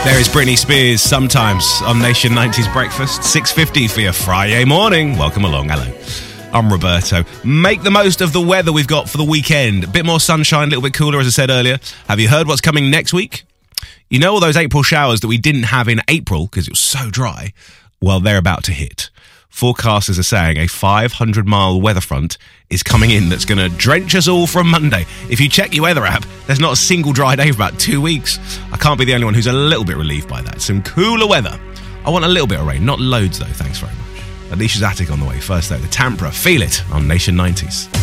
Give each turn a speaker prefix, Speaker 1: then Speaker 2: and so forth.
Speaker 1: There is Britney Spears sometimes on Nation 90s Breakfast, 6:50 for your Friday morning. Welcome along, hello. I'm Roberto. Make the most of the weather we've got for the weekend. A bit more sunshine, a little bit cooler, as I said earlier. Have you heard what's coming next week? You know all those April showers that we didn't have in April because it was so dry? Well, they're about to hit. Forecasters are saying a 500-mile weather front is coming in that's going to drench us all from Monday. If you check your weather app, there's not a single dry day for about 2 weeks. I can't be the only one who's a little bit relieved by that. Some cooler weather. I want a little bit of rain, not loads though, thanks very much. Alicia's Attic on the way. First though, the Tampere. Feel it on Nation 90s.